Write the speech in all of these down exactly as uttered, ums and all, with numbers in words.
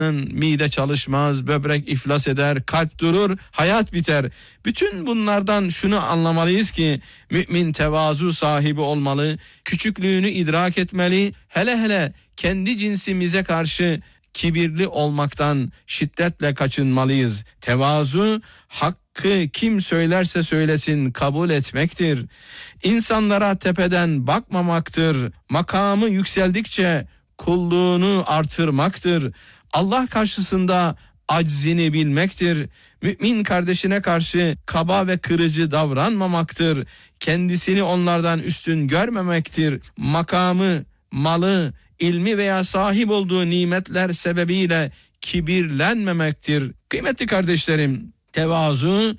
mide çalışmaz, böbrek iflas eder, kalp durur, hayat biter. Bütün bunlardan şunu anlamalıyız ki mümin tevazu sahibi olmalı, küçüklüğünü idrak etmeli, hele hele kendi cinsimize karşı kibirli olmaktan şiddetle kaçınmalıyız. Tevazu, hakkı kim söylerse söylesin kabul etmektir. İnsanlara tepeden bakmamaktır. Makamı yükseldikçe kulluğunu artırmaktır. Allah karşısında aczini bilmektir. Mümin kardeşine karşı kaba ve kırıcı davranmamaktır. Kendisini onlardan üstün görmemektir. Makamı, malı, ilmi veya sahip olduğu nimetler sebebiyle kibirlenmemektir. Kıymetli kardeşlerim, tevazu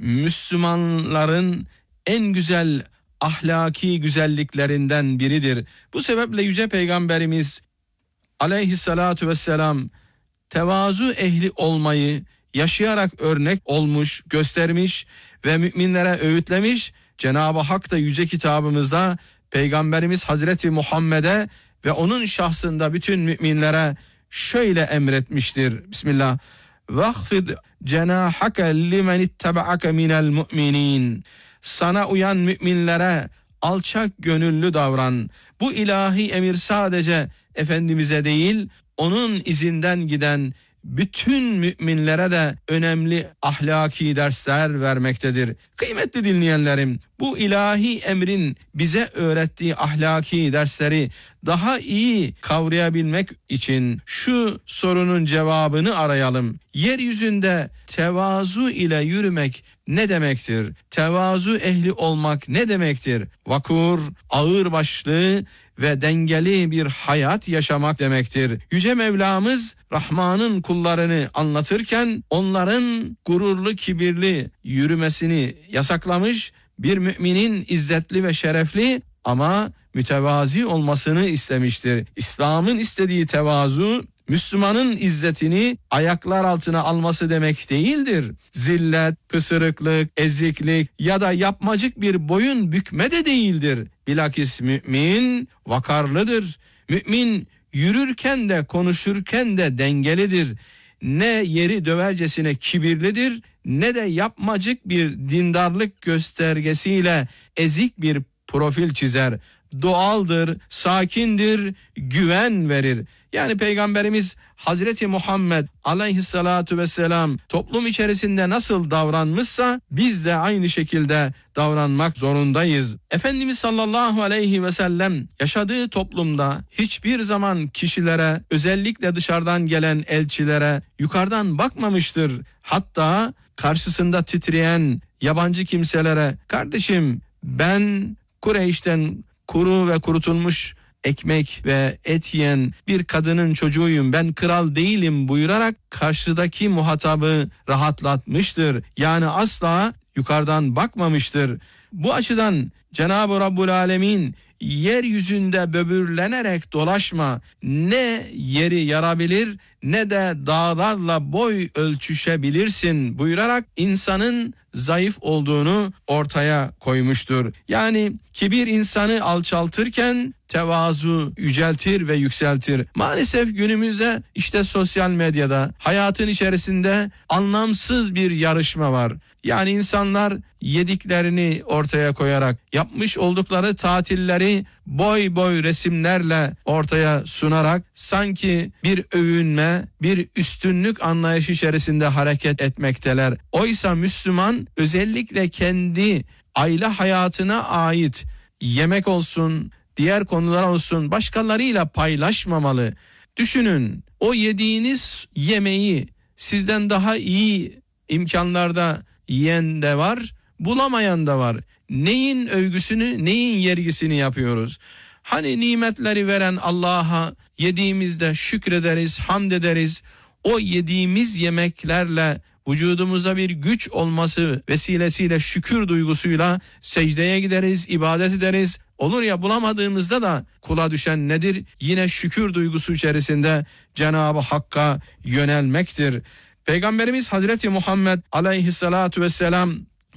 Müslümanların en güzel ahlaki güzelliklerinden biridir. Bu sebeple Yüce Peygamberimiz Aleyhissalatu vesselam tevazu ehli olmayı yaşayarak örnek olmuş, göstermiş ve müminlere öğütlemiş. Cenab-ı Hak da yüce kitabımızda Peygamberimiz Hazreti Muhammed'e ve onun şahsında bütün müminlere şöyle emretmiştir. Bismillah. وَخْفِضْ جَنَاحَكَ لِمَنِ اتَّبَعَكَ مِنَ الْمُؤْمِنِينَ. Sana uyan müminlere alçak gönüllü davran. Bu ilahi emir sadece Efendimiz'e değil, onun izinden giden bütün müminlere de önemli ahlaki dersler vermektedir. Kıymetli dinleyenlerim, bu ilahi emrin bize öğrettiği ahlaki dersleri daha iyi kavrayabilmek için şu sorunun cevabını arayalım. Yeryüzünde tevazu ile yürümek ne demektir? Tevazu ehli olmak ne demektir? Vakur, ağırbaşlı ve dengeli bir hayat yaşamak demektir. Yüce Mevlamız Rahman'ın kullarını anlatırken onların gururlu, kibirli yürümesini yasaklamış, bir müminin izzetli ve şerefli ama mütevazi olmasını istemiştir. İslam'ın istediği tevazu, Müslümanın izzetini ayaklar altına alması demek değildir. Zillet, pısırıklık, eziklik ya da yapmacık bir boyun bükme de değildir. Bilakis mümin vakarlıdır. Mümin yürürken de konuşurken de dengelidir. Ne yeri dövercesine kibirlidir, ne de yapmacık bir dindarlık göstergesiyle ezik bir profil çizer. Doğaldır, sakindir, güven verir. Yani Peygamberimiz Hazreti Muhammed aleyhissalatu vesselam toplum içerisinde nasıl davranmışsa biz de aynı şekilde davranmak zorundayız. Efendimiz sallallahu aleyhi ve sellem yaşadığı toplumda hiçbir zaman kişilere, özellikle dışarıdan gelen elçilere yukarıdan bakmamıştır. Hatta karşısında titreyen yabancı kimselere, kardeşim ben Kureyş'ten kuru ve kurutulmuş ekmek ve et yiyen bir kadının çocuğuyum, ben kral değilim buyurarak karşıdaki muhatabı rahatlatmıştır. Yani asla yukarıdan bakmamıştır. Bu açıdan Cenab-ı Rabbul Alemin yeryüzünde böbürlenerek dolaşma, ne yeri yarabilir ne de dağlarla boy ölçüşebilirsin buyurarak insanın zayıf olduğunu ortaya koymuştur. Yani kibir insanı alçaltırken tevazu yüceltir ve yükseltir. Maalesef günümüzde işte sosyal medyada, hayatın içerisinde anlamsız bir yarışma var. Yani insanlar yediklerini ortaya koyarak, yapmış oldukları tatilleri boy boy resimlerle ortaya sunarak sanki bir övünme, bir üstünlük anlayışı içerisinde hareket etmekteler. Oysa Müslüman özellikle kendi aile hayatına ait yemek olsun, diğer konular olsun başkalarıyla paylaşmamalı. Düşünün, o yediğiniz yemeği sizden daha iyi imkanlarda yiyen de var, bulamayan da var. Neyin övgüsünü, neyin yergisini yapıyoruz? Hani nimetleri veren Allah'a yediğimizde şükrederiz, hamd ederiz. O yediğimiz yemeklerle vücudumuza bir güç olması vesilesiyle şükür duygusuyla secdeye gideriz, ibadet ederiz. Olur ya bulamadığımızda da kula düşen nedir? Yine şükür duygusu içerisinde Cenab-ı Hakk'a yönelmektir. Peygamberimiz Hazreti Muhammed aleyhissalatu vesselam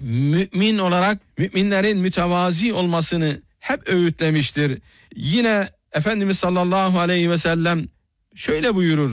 mümin olarak müminlerin mütevazi olmasını hep öğütlemiştir. Yine Efendimiz sallallahu aleyhi ve sellem şöyle buyurur: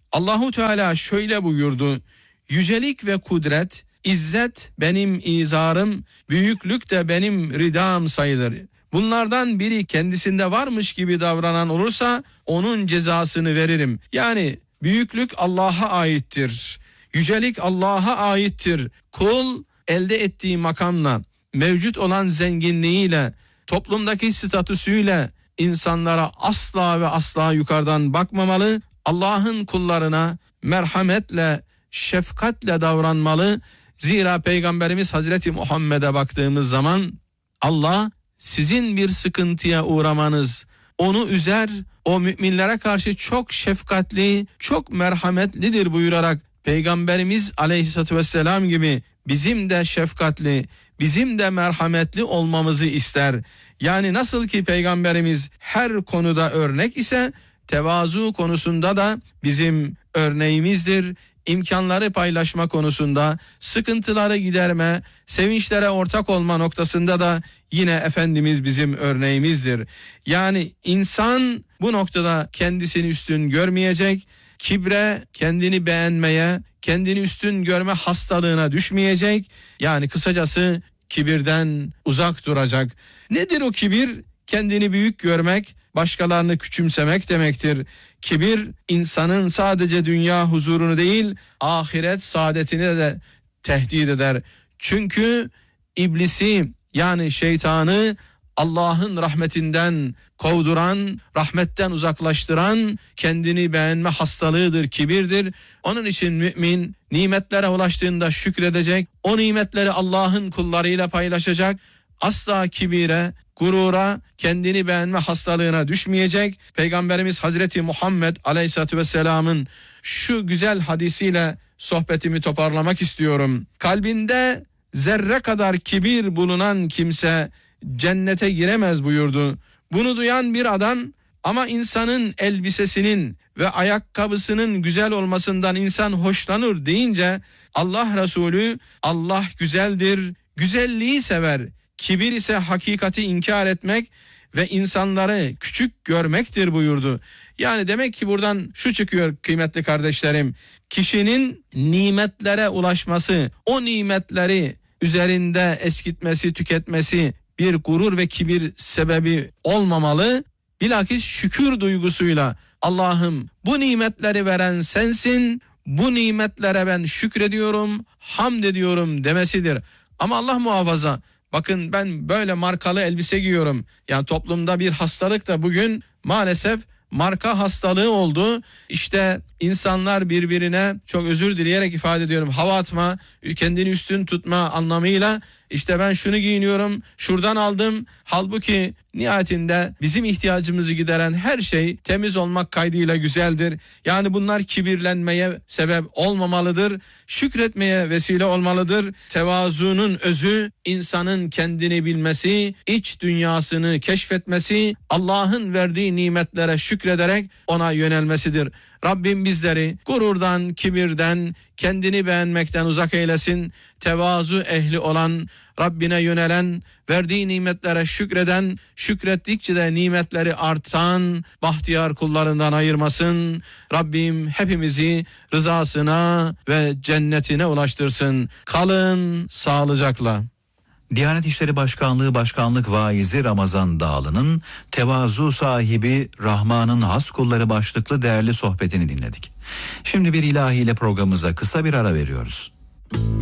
Allahu Teala şöyle buyurdu: yücelik ve kudret, İzzet benim izarım, büyüklük de benim ridam sayılır. Bunlardan biri kendisinde varmış gibi davranan olursa onun cezasını veririm. Yani büyüklük Allah'a aittir. Yücelik Allah'a aittir. Kul elde ettiği makamla, mevcut olan zenginliğiyle, toplumdaki statüsüyle insanlara asla ve asla yukarıdan bakmamalı. Allah'ın kullarına merhametle, şefkatle davranmalı. Zira Peygamberimiz Hazreti Muhammed'e baktığımız zaman Allah sizin bir sıkıntıya uğramanız onu üzer, o müminlere karşı çok şefkatli, çok merhametlidir buyurarak Peygamberimiz Aleyhisselatü Vesselam gibi bizim de şefkatli, bizim de merhametli olmamızı ister. Yani nasıl ki Peygamberimiz her konuda örnek ise tevazu konusunda da bizim örneğimizdir. İmkanları paylaşma konusunda, sıkıntıları giderme, sevinçlere ortak olma noktasında da yine Efendimiz bizim örneğimizdir. Yani insan bu noktada kendisini üstün görmeyecek, kibre, kendini beğenmeye, kendini üstün görme hastalığına düşmeyecek. Yani kısacası kibirden uzak duracak. Nedir o kibir? Kendini büyük görmek, başkalarını küçümsemek demektir. Kibir insanın sadece dünya huzurunu değil, ahiret saadetini de tehdit eder. Çünkü iblisi, yani şeytanı Allah'ın rahmetinden kovduran, rahmetten uzaklaştıran kendini beğenme hastalığıdır, kibirdir. Onun için mümin nimetlere ulaştığında şükredecek, o nimetleri Allah'ın kullarıyla paylaşacak, asla kibire, gurura, kendini beğenme hastalığına düşmeyecek. Peygamberimiz Hazreti Muhammed Aleyhisselatü Vesselam'ın şu güzel hadisiyle sohbetimi toparlamak istiyorum. Kalbinde zerre kadar kibir bulunan kimse cennete giremez buyurdu. Bunu duyan bir adam, ama insanın elbisesinin ve ayakkabısının güzel olmasından insan hoşlanır deyince Allah Resulü Allah güzeldir, güzelliği sever. Kibir ise hakikati inkar etmek ve insanları küçük görmektir buyurdu. Yani demek ki buradan şu çıkıyor kıymetli kardeşlerim. Kişinin nimetlere ulaşması, o nimetleri üzerinde eskitmesi, tüketmesi bir gurur ve kibir sebebi olmamalı. Bilakis şükür duygusuyla Allah'ım bu nimetleri veren sensin, bu nimetlere ben şükrediyorum, hamd ediyorum demesidir. Ama Allah muhafaza, bakın ben böyle markalı elbise giyiyorum. Yani toplumda bir hastalık da bugün maalesef marka hastalığı oldu. İşte insanlar birbirine, çok özür dileyerek ifade ediyorum, hava atma, kendini üstün tutma anlamıyla işte ben şunu giyiniyorum, şuradan aldım. Halbuki nihayetinde bizim ihtiyacımızı gideren her şey temiz olmak kaydıyla güzeldir. Yani bunlar kibirlenmeye sebep olmamalıdır. Şükretmeye vesile olmalıdır. Tevazunun özü insanın kendini bilmesi, iç dünyasını keşfetmesi, Allah'ın verdiği nimetlere şükrederek ona yönelmesidir. Rabbim bizleri gururdan, kibirden, kendini beğenmekten uzak eylesin. Tevazu ehli olan, Rabbine yönelen, verdiği nimetlere şükreden, şükrettikçe de nimetleri artan bahtiyar kullarından ayırmasın. Rabbim hepimizi rızasına ve cennetine ulaştırsın. Kalın sağlıcakla. Diyanet İşleri Başkanlığı Başkanlık Vaizi Ramazan Dağlı'nın tevazu sahibi Rahman'ın has kulları başlıklı değerli sohbetini dinledik. Şimdi bir ilahiyle programımıza kısa bir ara veriyoruz.